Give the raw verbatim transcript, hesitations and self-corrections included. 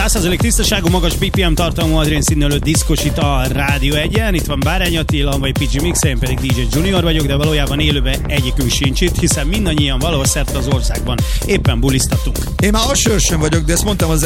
száz százalék tisztaságú, magas bé pé em tartalmú Adrien színelő diszkosít a Rádió egyen. Itt van Bárány Attila, vagy pé gé Mix, én pedig dé dzsé Junior vagyok, de valójában élőben egyikünk sincs itt, hiszen mindannyian valahol szerte az országban éppen bulisztatunk. Én már Asőrsön vagyok, de ezt mondtam az